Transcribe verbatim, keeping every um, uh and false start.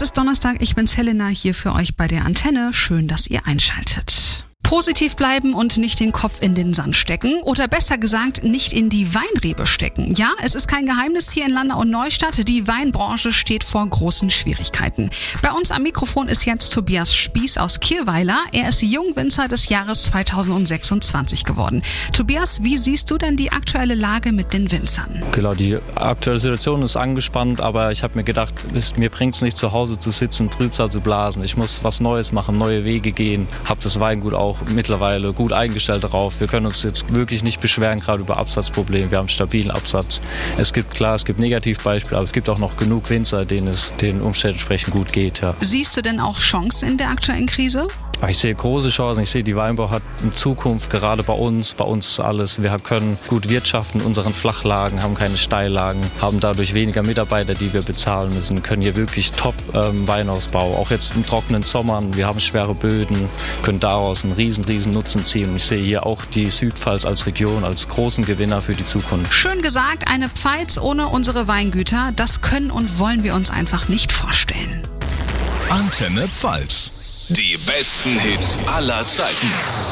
ist Donnerstag, ich bin's Helena, hier für euch bei der Antenne. Schön, dass ihr einschaltet. Positiv bleiben und nicht den Kopf in den Sand stecken oder besser gesagt nicht in die Weinrebe stecken. Ja, es ist kein Geheimnis hier in Landau und Neustadt, die Weinbranche steht vor großen Schwierigkeiten. Bei uns am Mikrofon ist jetzt Tobias Spieß aus Kirweiler. Er ist Jungwinzer des Jahres zweitausendsechsundzwanzig geworden. Tobias, wie siehst du denn die aktuelle Lage mit den Winzern? Genau, die aktuelle Situation ist angespannt, aber ich habe mir gedacht, mir bringt es nicht zu Hause zu sitzen, Trübsal zu blasen. Ich muss was Neues machen, neue Wege gehen, habe das Weingut auch mittlerweile gut eingestellt darauf. Wir können uns jetzt wirklich nicht beschweren, gerade über Absatzprobleme. Wir haben stabilen Absatz. Es gibt, klar, es gibt Negativbeispiele, aber es gibt auch noch genug Winzer, denen es den Umständen entsprechend gut geht. Ja. Siehst du denn auch Chancen in der aktuellen Krise? Ich sehe große Chancen. Ich sehe, die Weinbau hat eine Zukunft, gerade bei uns. Bei uns ist alles. Wir können gut wirtschaften in unseren Flachlagen, haben keine Steillagen, haben dadurch weniger Mitarbeiter, die wir bezahlen müssen, können hier wirklich top ähm, Weinausbau. Auch jetzt in trockenen Sommern. Wir haben schwere Böden, können daraus einen riesen, riesen Nutzen ziehen. Und ich sehe hier auch die Südpfalz als Region, als großen Gewinner für die Zukunft. Schön gesagt, eine Pfalz ohne unsere Weingüter, das können und wollen wir uns einfach nicht vorstellen. Antenne Pfalz. Die besten Hits aller Zeiten.